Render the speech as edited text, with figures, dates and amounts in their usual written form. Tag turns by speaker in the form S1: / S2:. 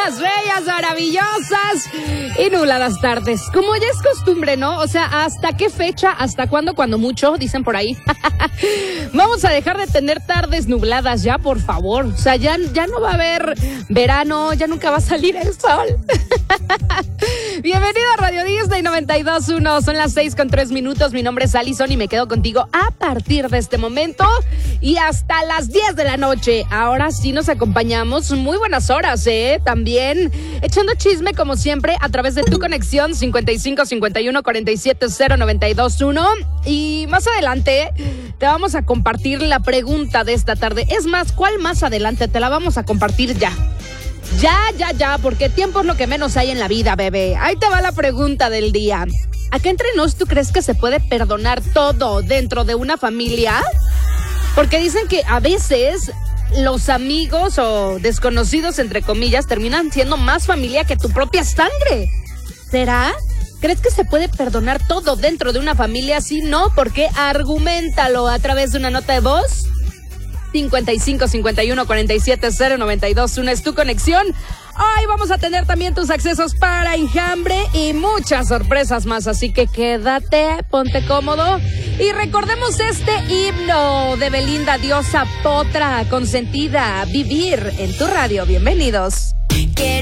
S1: buenas, bellas, maravillosas y nubladas tardes. Como ya es costumbre, ¿no? O sea, ¿hasta qué fecha? ¿Hasta cuándo? Cuando mucho, dicen por ahí. Vamos a dejar de tener tardes nubladas ya, por favor. O sea, ya no va a haber verano, ya nunca va a salir el sol. Bienvenido a Radio Disney 92.1. Son las 6:03. Mi nombre es Alison y me quedo contigo a partir de este momento y hasta las 10 de la noche. Ahora sí nos acompañamos. Muy buenas horas, también echando chisme como siempre a través de tu conexión 55 51 47 092.1. Y más adelante te vamos a compartir la pregunta de esta tarde. Es más, ¿cuál más adelante? Te la vamos a compartir ya. Ya, porque tiempo es lo que menos hay en la vida, bebé. Ahí te va la pregunta del día. ¿Acá entre nos tú crees que se puede perdonar todo dentro de una familia? Porque dicen que a veces los amigos o desconocidos, entre comillas, terminan siendo más familia que tu propia sangre. ¿Será? ¿Crees que se puede perdonar todo dentro de una familia? Si no, ¿por qué? Arguméntalo a través de una nota de voz. 55 51 47 092.1 es tu conexión. Hoy vamos a tener también tus accesos para Enjambre y muchas sorpresas más, así que quédate, ponte cómodo y recordemos este himno de Belinda, diosa potra consentida, Vivir en tu radio. Bienvenidos.